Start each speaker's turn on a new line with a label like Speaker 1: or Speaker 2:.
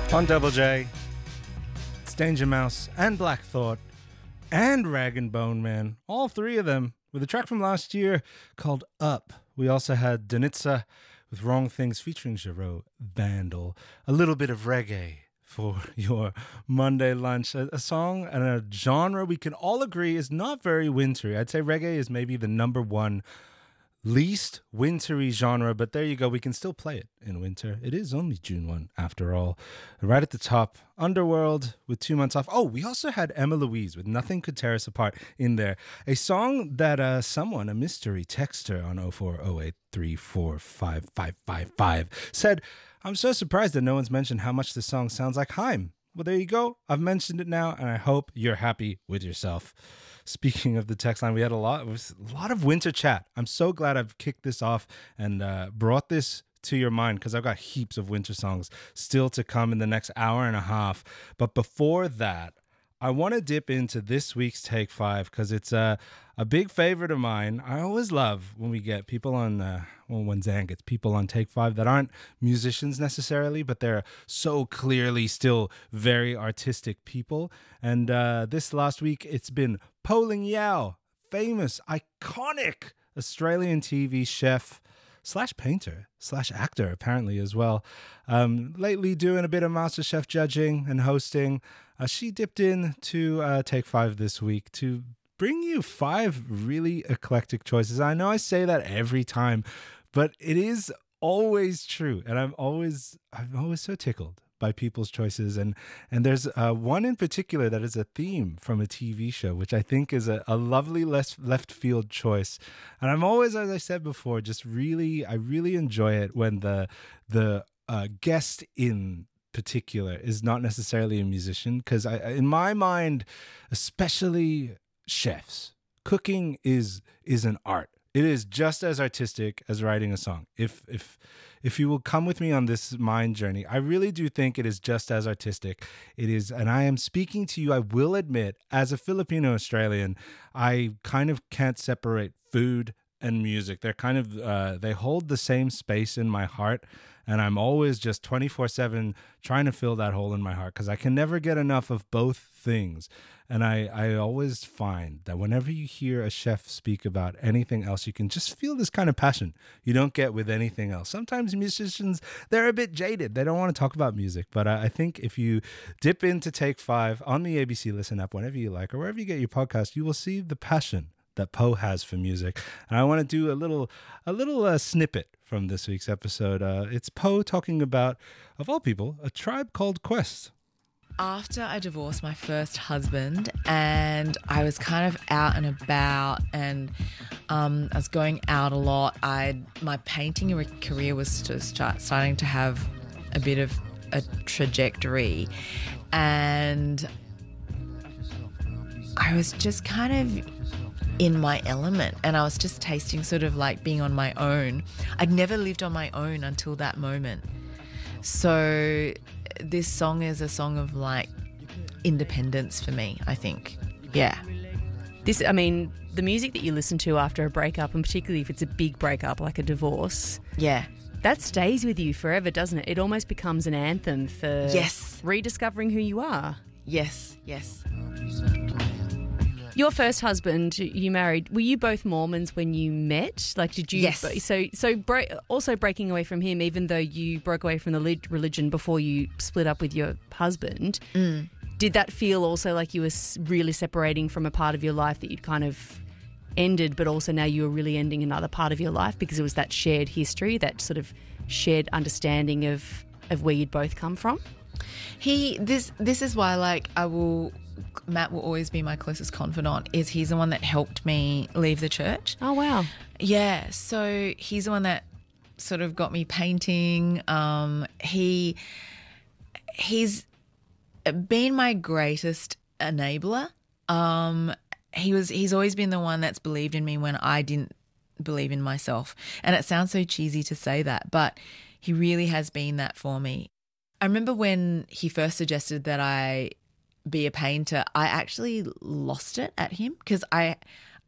Speaker 1: On Double J, it's Danger Mouse and Black Thought and Rag and Bone Man, all three of them, with a track from last year called Up. We also had Danitza with Wrong Things featuring Jarreau Vandal. A little bit of reggae for your Monday lunch. A song and a genre we can all agree is not very wintry. I'd say reggae is maybe the number one least wintry genre, but there you go. We can still play it in winter. It is only June 1 after all. Right at the top, Underworld with 2 months off. Oh, we also had Emma Louise with Nothing Could Tear Us Apart in there. A song that someone, a mystery texter on 0408345555 said, I'm so surprised that no one's mentioned how much this song sounds like Haim. Well, there you go. I've mentioned it now, and I hope you're happy with yourself. Speaking of the text line, we had a lot of winter chat. I'm so glad I've kicked this off and brought this to your mind because I've got heaps of winter songs still to come in the next hour and a half. But before that, I want to dip into this week's Take 5 because it's a big favorite of mine. I always love when we get people on, when Zan gets people on Take 5 that aren't musicians necessarily, but they're so clearly still very artistic people. And this last week, it's been Poling Yao, famous, iconic Australian TV chef / painter / actor apparently as well. Lately doing a bit of MasterChef judging and hosting. She dipped in to Take 5 this week to bring you 5 really eclectic choices. I know I say that every time, but it is always true. And I'm always so tickled by people's choices. And there's one in particular that is a theme from a TV show, which I think is a lovely left field choice. And I'm always, as I said before, I really enjoy it when the guest in particular is not necessarily a musician, because in my mind, especially chefs, cooking is an art. It is just as artistic as writing a song. If you will come with me on this mind journey, I really do think it is just as artistic. It is, and I am speaking to you, I will admit, as a Filipino Australian, I kind of can't separate food and music. They're kind of, they hold the same space in my heart. And I'm always just 24/7 trying to fill that hole in my heart because I can never get enough of both things. And I always find that whenever you hear a chef speak about anything else, you can just feel this kind of passion you don't get with anything else. Sometimes musicians, they're a bit jaded. They don't want to talk about music. But I think if you dip into Take 5 on the ABC Listen app, whenever you like, or wherever you get your podcast, you will see the passion that Poe has for music. And I want to do a little snippet from this week's episode. It's Poe talking about, of all people, A Tribe Called Quest.
Speaker 2: After I divorced my first husband and I was kind of out and about and I was going out a lot, my painting career was starting to have a bit of a trajectory, and I was just kind of in my element and I was just tasting sort of like being on my own. I'd never lived on my own until that moment. So this song is a song of like independence for me, I think. Yeah.
Speaker 3: The music that you listen to after a breakup, and particularly if it's a big breakup like a divorce.
Speaker 2: Yeah.
Speaker 3: That stays with you forever, doesn't it? It almost becomes an anthem for rediscovering who you are.
Speaker 2: Yes, yes.
Speaker 3: Your first husband, you married, were you both Mormons when you met? Like, did you?
Speaker 2: Yes.
Speaker 3: Also breaking away from him, even though you broke away from the religion before you split up with your husband, did that feel also like you were really separating from a part of your life that you'd kind of ended, but also now you were really ending another part of your life because it was that shared history, that sort of shared understanding of where you'd both come from?
Speaker 2: This is why, like, Matt will always be my closest confidant, is he's the one that helped me leave the church.
Speaker 3: Oh, wow.
Speaker 2: Yeah, so he's the one that sort of got me painting. He's been my greatest enabler. He's always been the one that's believed in me when I didn't believe in myself. And it sounds so cheesy to say that, but he really has been that for me. I remember when he first suggested that I be a painter, I actually lost it at him because I